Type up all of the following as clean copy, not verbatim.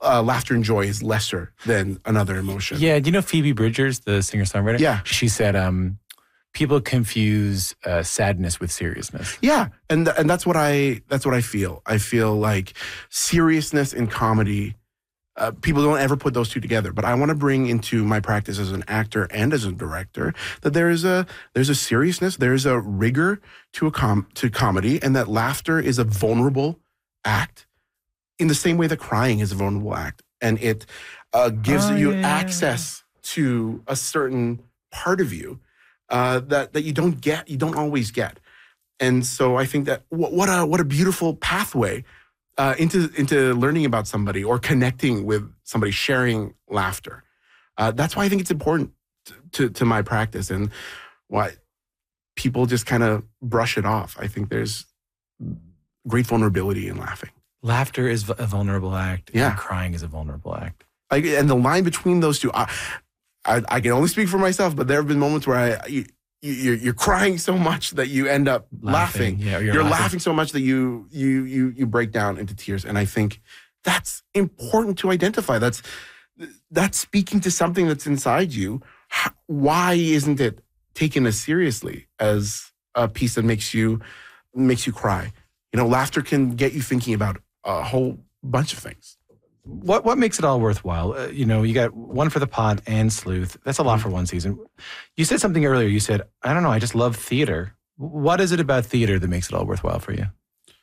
laughter and joy is lesser than another emotion. Yeah, do you know Phoebe Bridgers, the singer-songwriter? Yeah. She said people confuse sadness with seriousness. Yeah, and that's what I feel. I feel like seriousness and comedy, people don't ever put those two together. But I want to bring into my practice as an actor and as a director that there's a seriousness, there's a rigor to comedy, and that laughter is a vulnerable act in the same way that crying is a vulnerable act. And it gives you access to a certain part of you that you don't always get. And so I think that what a beautiful pathway into learning about somebody or connecting with somebody, sharing laughter. That's why I think it's important to my practice, and why people just kind of brush it off. I think there's great vulnerability in laughing. Laughter is a vulnerable act. Yeah. And crying is a vulnerable act. And the line between those two, I can only speak for myself, but there have been moments where you're crying so much that you end up laughing. Yeah, you're laughing so much that you break down into tears. And I think that's important to identify. That's speaking to something that's inside you. Why isn't it taken as seriously as a piece that makes you cry? Laughter can get you thinking about a whole bunch of things. What makes it all worthwhile? You got One for the Pot and Sleuth. That's a lot for one season. You said something earlier. You said, I don't know, I just love theater. What is it about theater that makes it all worthwhile for you?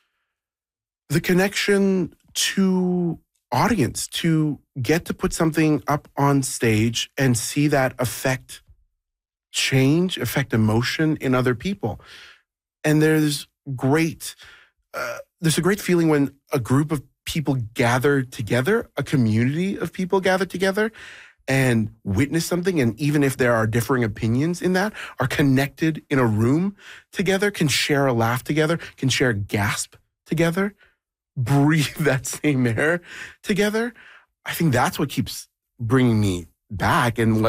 The connection to audience, to get to put something up on stage and see that affect change, affect emotion in other people. And there's a great feeling when a group of people gather together, a community of people gather together and witness something. And even if there are differing opinions in that, are connected in a room together, can share a laugh together, can share a gasp together, breathe that same air together. I think that's what keeps bringing me back, and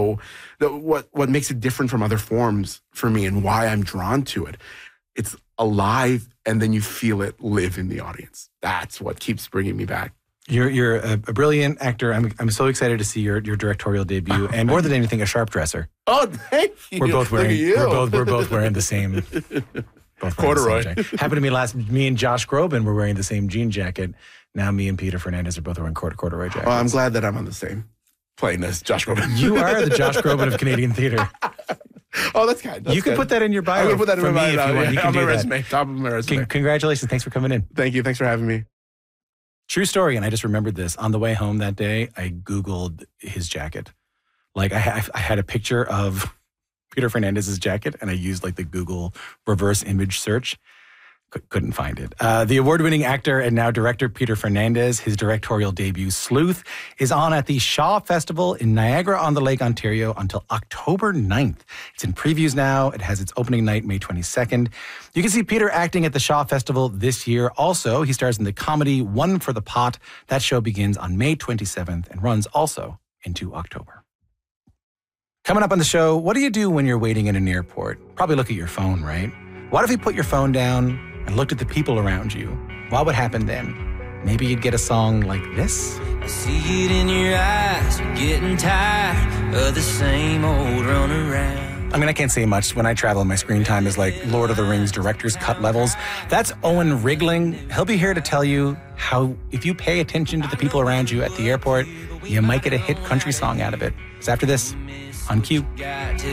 what makes it different from other forms for me, and why I'm drawn to it. It's alive, and then you feel it live in the audience. That's what keeps bringing me back. You're a brilliant actor. I'm so excited to see your directorial debut, and more than anything, a sharp dresser. Oh, thank you. We're both wearing the same. Corduroy. Happened to me and Josh Groban were wearing the same jean jacket. Now me and Peter Fernandez are both wearing corduroy jackets. Well, I'm glad that I'm on the same plane as Josh Groban. You are the Josh Groban of Canadian theater. Oh, that's kind. You can put that in your bio. I'm going to put that in my bio. If you want. You can on my do resume. Top of my resume. Congratulations. Thanks for coming in. Thank you. Thanks for having me. True story, and I just remembered this. On the way home that day, I Googled his jacket. Like, I had a picture of Peter Fernandez's jacket, and I used like the Google reverse image search. Couldn't find it. The award-winning actor and now director Peter Fernandez, his directorial debut, Sleuth, is on at the Shaw Festival in Niagara-on-the-Lake, Ontario, until October 9th. It's in previews now. It has its opening night, May 22nd. You can see Peter acting at the Shaw Festival this year. Also, he stars in the comedy One for the Pot. That show begins on May 27th and runs also into October. Coming up on the show, what do you do when you're waiting in an airport? Probably look at your phone, right? What if you put your phone down and looked at the people around you? What would happen then? Maybe you'd get a song like this. I see it in your eyes, you're getting tired of the same old run around. I can't say much. When I travel, my screen time is like Lord of the Rings director's cut levels. That's Owen Rigling. He'll be here to tell you how, if you pay attention to the people around you at the airport, you might get a hit country song out of it. It's after this on Q.